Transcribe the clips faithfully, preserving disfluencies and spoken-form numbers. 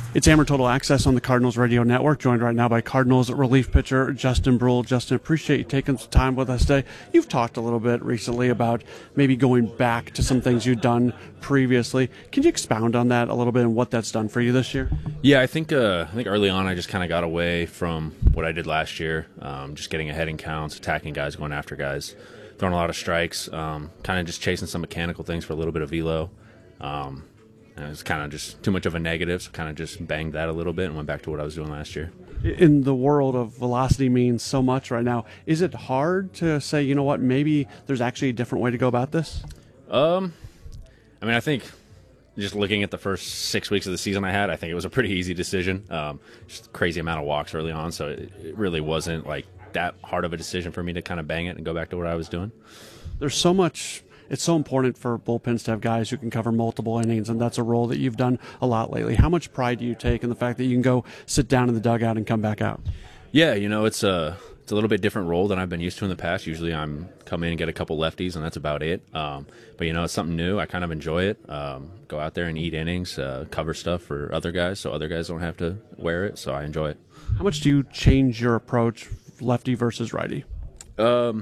It's Hammer Total Access on the Cardinals Radio Network, joined right now by Cardinals relief pitcher Justin Bruihl. Justin, appreciate you taking some time with us today. You've talked a little bit recently about maybe going back to some things you've done previously. Can you expound on that a little bit and what that's done for you this year? Yeah, I think uh, I think early on I just kind of got away from what I did last year, um, just getting ahead in counts, attacking guys, going after guys, throwing a lot of strikes, um, kind of just chasing some mechanical things for a little bit of velo. Um, It was kind of just too much of a negative, so kind of just banged that a little bit and went back to what I was doing last year. In the world of velocity means so much right now, is it hard to say, you know what, maybe there's actually a different way to go about this? Um, I mean, I think just looking at the first six weeks of the season I had, I think it was a pretty easy decision. Um, just a crazy amount of walks early on, so it, it really wasn't like that hard of a decision for me to kind of bang it and go back to what I was doing. There's so much... It's so important for bullpens to have guys who can cover multiple innings, and that's a role that you've done a lot lately. How much pride do you take in the fact that you can go sit down in the dugout and come back out? Yeah, you know, it's a, it's a little bit different role than I've been used to in the past. Usually I'm come in and get a couple lefties, and that's about it. Um, but, you know, it's something new. I kind of enjoy it. Um, go out there and eat innings, uh, cover stuff for other guys so other guys don't have to wear it, so I enjoy it. How much do you change your approach, lefty versus righty? Um.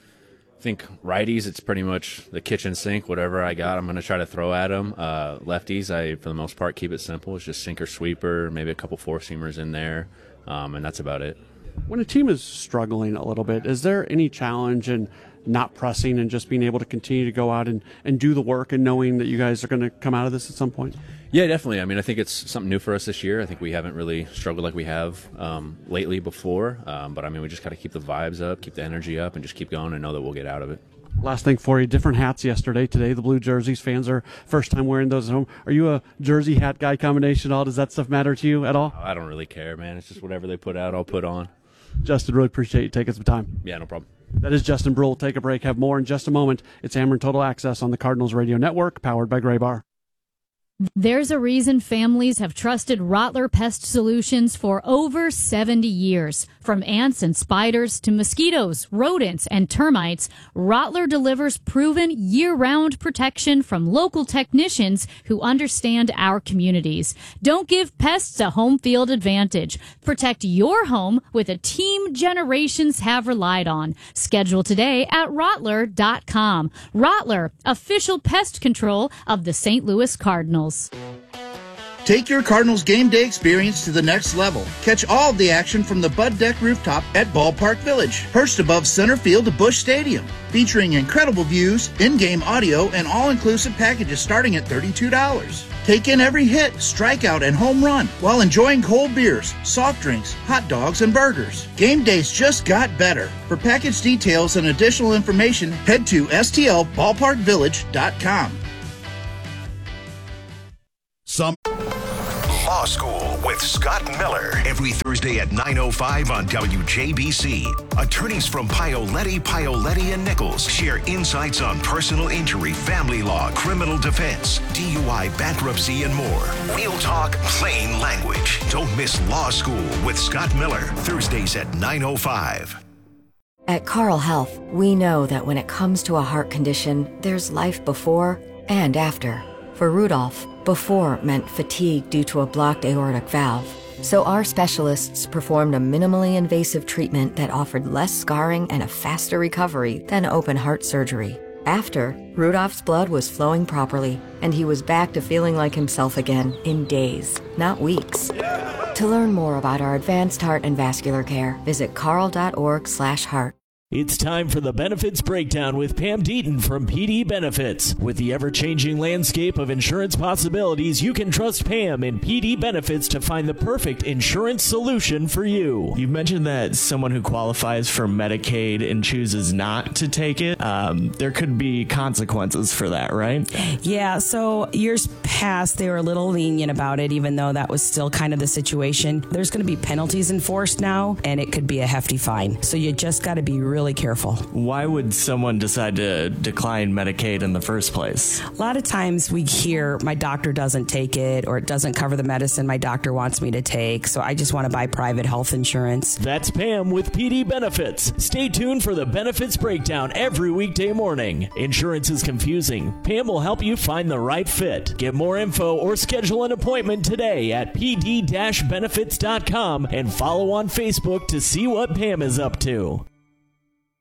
I think righties, it's pretty much the kitchen sink. Whatever I got, I'm going to try to throw at them. Uh, lefties, I, for the most part, keep it simple. It's just sinker, sweeper, maybe a couple four-seamers in there, um, and that's about it. When a team is struggling a little bit, is there any challenge in not pressing and just being able to continue to go out and, and do the work and knowing that you guys are going to come out of this at some point? Yeah, definitely. I mean, I think it's something new for us this year. I think we haven't really struggled like we have um, lately before. Um, but, I mean, we just got to keep the vibes up, keep the energy up, and just keep going and know that we'll get out of it. Last thing for you, different hats yesterday. Today, the blue jerseys. Fans are first time wearing those at home. Are you a jersey hat guy combination at all? Does that stuff matter to you at all? I don't really care, man. It's just whatever they put out, I'll put on. Justin, really appreciate you taking some time. Yeah, no problem. That is Justin Bruihl. Take a break. Have more in just a moment. It's Hammer Total Access on the Cardinals Radio Network, powered by Gray Bar. There's a reason families have trusted Rottler Pest Solutions for over seventy years. From ants and spiders to mosquitoes, rodents, and termites, Rottler delivers proven year-round protection from local technicians who understand our communities. Don't give pests a home field advantage. Protect your home with a team generations have relied on. Schedule today at Rottler dot com. Rottler, official pest control of the Saint Louis Cardinals. Take your Cardinals game day experience to the next level. Catch all of the action from the Bud Deck rooftop at Ballpark Village, perched above center field of Busch Stadium, featuring incredible views, in-game audio, and all-inclusive packages starting at thirty-two dollars. Take in every hit, strikeout, and home run while enjoying cold beers, soft drinks, hot dogs, and burgers. Game days just got better. For package details and additional information, head to S T L ballpark village dot com. Some Law School with Scott Miller every Thursday at nine oh five on W J B C. Attorneys from Paoletti, Paoletti and Nichols share insights on personal injury, family law, criminal defense, D U I, bankruptcy, and more. Real talk, plain language. Don't miss Law School with Scott Miller, Thursdays at nine oh five. At Carle Health, we know that when it comes to a heart condition, there's life before and after. For Rudolph, before meant fatigue due to a blocked aortic valve. So our specialists performed a minimally invasive treatment that offered less scarring and a faster recovery than open heart surgery. After, Rudolph's blood was flowing properly, and he was back to feeling like himself again in days, not weeks. To learn more about our advanced heart and vascular care, visit carle dot org slash heart. It's time for the Benefits Breakdown with Pam Deaton from P D Benefits. With the ever-changing landscape of insurance possibilities, you can trust Pam and P D Benefits to find the perfect insurance solution for you. You've mentioned that someone who qualifies for Medicaid and chooses not to take it, um, there could be consequences for that, right? Yeah, so years past, they were a little lenient about it, even though that was still kind of the situation. There's going to be penalties enforced now, and it could be a hefty fine. So you just got to be really really careful. Why would someone decide to decline Medicaid in the first place? A lot of times we hear my doctor doesn't take it, or it doesn't cover the medicine my doctor wants me to take, so I just want to buy private health insurance. That's Pam with P D Benefits. Stay tuned for the Benefits Breakdown every weekday morning. Insurance is confusing. Pam will help you find the right fit. Get more info or schedule an appointment today at p d dash benefits dot com and follow on Facebook to see what Pam is up to.